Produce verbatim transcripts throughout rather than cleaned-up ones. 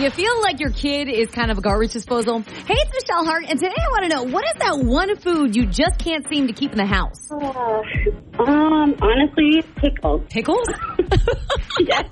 you feel like your kid is kind of a garbage disposal? Hey, it's Michelle Hart, and today I want to know, what is that one food you just can't seem to keep in the house? Uh, um, honestly, pickles. Pickles? Yes.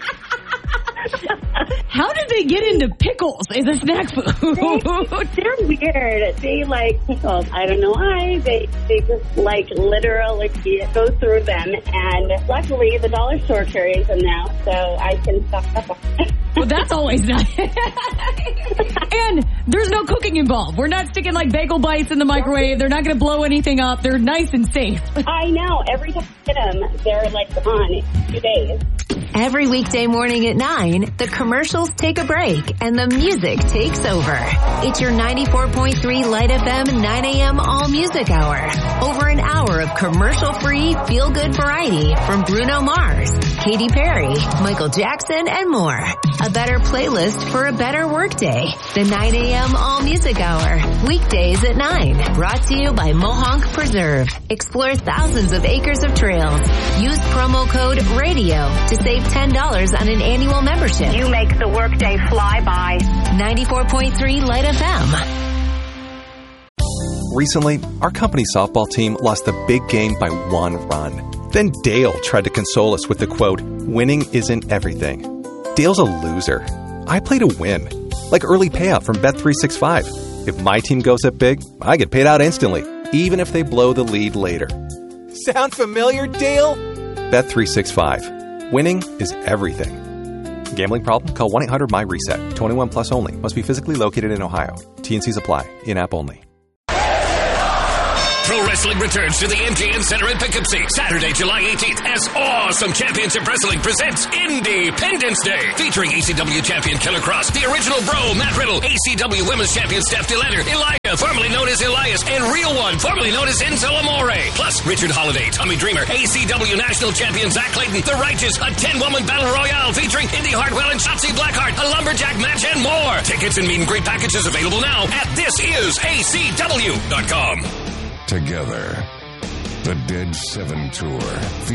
How did they get into pickles as a snack food? They, they're weird. They like pickles. I don't know why. They they just like literally go through them. And luckily, the dollar store carries them now, so I can stock up on it. Well, that's always nice. And there's no cooking involved. We're not sticking like bagel bites in the microwave. They're not going to blow anything up. They're nice and safe. I know. Every time I get them, they're like gone in two days. Every weekday morning at nine, the commercials take a break and the music takes over. It's your ninety-four point three Light F M nine a.m. All Music Hour. Over an hour of commercial-free, feel-good variety from Bruno Mars, Katy Perry, Michael Jackson, and more. A better playlist for a better workday. The nine a.m. All Music Hour. Weekdays at nine. Brought to you by Mohonk Preserve. Explore thousands of acres of trails. Use promo code RADIO to save ten dollars on an annual membership. You make the workday fly by. ninety-four point three Light F M. Recently, our company softball team lost the big game by one run. Then Dale tried to console us with the quote, "Winning isn't everything." Dale's a loser. I play to win. Like early payout from Bet three sixty-five. If my team goes up big, I get paid out instantly, even if they blow the lead later. Sound familiar, Dale? Bet three sixty-five. Winning is everything. Gambling problem? Call one eight hundred M Y reset. twenty-one plus only. Must be physically located in Ohio. T and Cs apply. In-app only. Pro Wrestling returns to the M G M Center in Poughkeepsie, Saturday, July eighteenth, as Awesome Championship Wrestling presents Independence Day, featuring A C W champion Killer Cross, the original Bro, Matt Riddle, A C W Women's Champion Steph DeLander, Elijah, formerly known as Elias, and Real One, formerly known as Enzo Amore, plus Richard Holiday, Tommy Dreamer, A C W National Champion Zach Clayton, The Righteous, a ten-woman battle royale featuring Indy Hartwell and Shotzi Blackheart, a lumberjack match, and more. Tickets and meet and greet packages available now at this is A C W dot com. Together, the Dead Seven Tour.